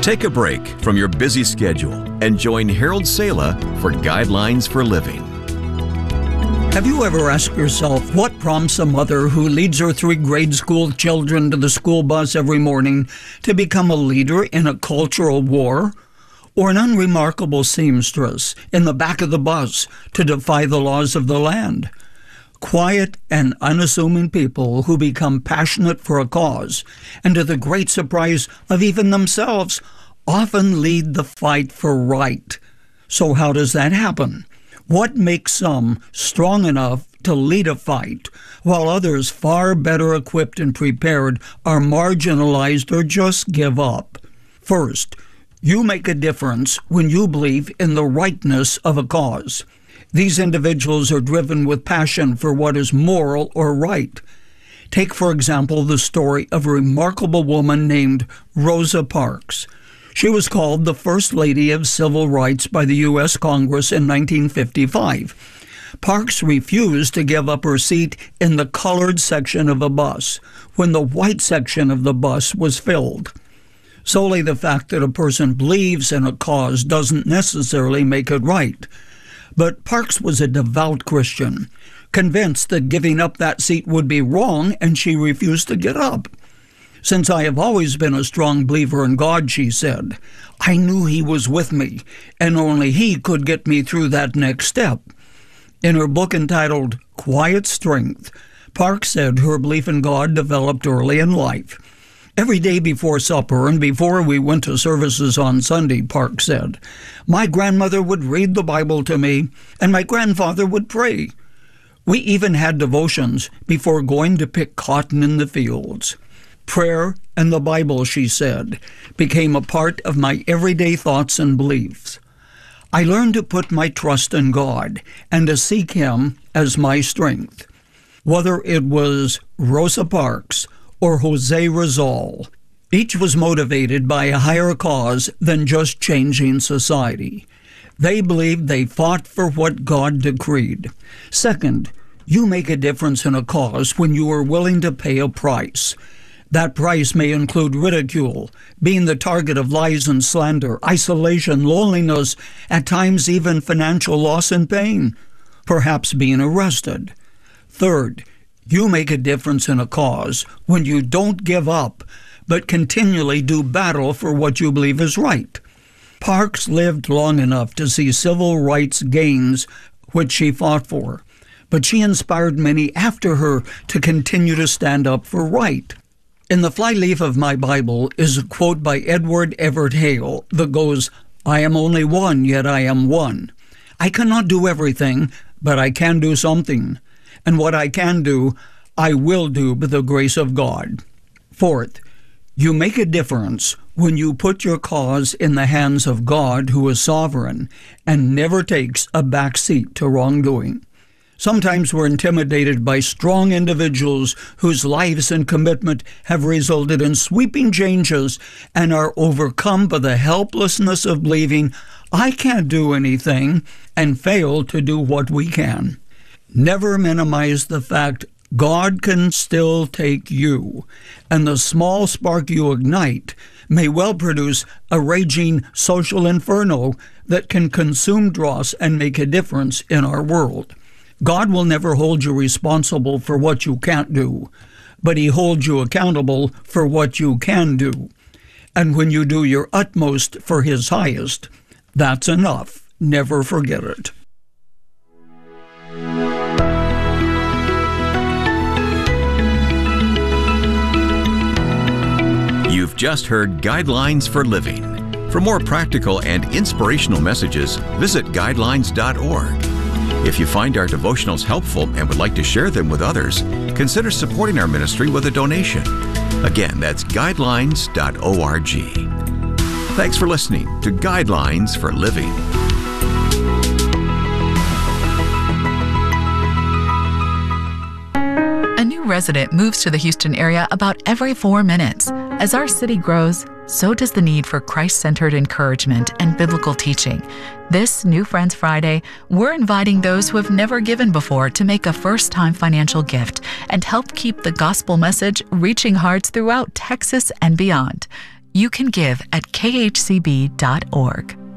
Take a break from your busy schedule and join Harold Sala for Guidelines for Living. Have you ever asked yourself what prompts a mother who leads her 3 grade school children to the school bus every morning to become a leader in a cultural war? Or an unremarkable seamstress in the back of the bus to defy the laws of the land? Quiet and unassuming people who become passionate for a cause, and to the great surprise of even themselves, often lead the fight for right. So how does that happen? What makes some strong enough to lead a fight, while others far better equipped and prepared are marginalized or just give up? First, you make a difference when you believe in the rightness of a cause. These individuals are driven with passion for what is moral or right. Take, for example, the story of a remarkable woman named Rosa Parks. She was called the First Lady of Civil Rights by the U.S. Congress in 1955. Parks refused to give up her seat in the colored section of a bus when the white section of the bus was filled. Solely the fact that a person believes in a cause doesn't necessarily make it right. But Parks was a devout Christian, convinced that giving up that seat would be wrong, and she refused to get up. "Since I have always been a strong believer in God," she said, "I knew He was with me, and only He could get me through that next step." In her book entitled Quiet Strength, Parks said her belief in God developed early in life. "Every day before supper and before we went to services on Sunday," Parks said, "my grandmother would read the Bible to me, and my grandfather would pray. We even had devotions before going to pick cotton in the fields. Prayer and the Bible," she said, "became a part of my everyday thoughts and beliefs. I learned to put my trust in God and to seek Him as my strength." Whether it was Rosa Parks or Jose Rizal, each was motivated by a higher cause than just changing society. They believed they fought for what God decreed. Second, you make a difference in a cause when you are willing to pay a price. That price may include ridicule, being the target of lies and slander, isolation, loneliness, at times even financial loss and pain, perhaps being arrested. Third, you make a difference in a cause when you don't give up, but continually do battle for what you believe is right. Parks lived long enough to see civil rights gains, which she fought for, but she inspired many after her to continue to stand up for right. In the flyleaf of my Bible is a quote by Edward Everett Hale that goes, "I am only one, yet I am one. I cannot do everything, but I can do something. And what I can do, I will do by the grace of God." Fourth, you make a difference when you put your cause in the hands of God, who is sovereign and never takes a back seat to wrongdoing. Sometimes we're intimidated by strong individuals whose lives and commitment have resulted in sweeping changes and are overcome by the helplessness of believing, "I can't do anything," and fail to do what we can. Never minimize the fact God can still take you, and the small spark you ignite may well produce a raging social inferno that can consume dross and make a difference in our world. God will never hold you responsible for what you can't do, but He holds you accountable for what you can do. And when you do your utmost for His highest, that's enough. Never forget it. You've just heard Guidelines for Living. For more practical and inspirational messages, visit guidelines.org. If you find our devotionals helpful and would like to share them with others, consider supporting our ministry with a donation. Again, that's guidelines.org. Thanks for listening to Guidelines for Living. A new resident moves to the Houston area about every 4 minutes. As our city grows, so does the need for Christ-centered encouragement and biblical teaching. This New Friends Friday, we're inviting those who have never given before to make a first-time financial gift and help keep the gospel message reaching hearts throughout Texas and beyond. You can give at khcb.org.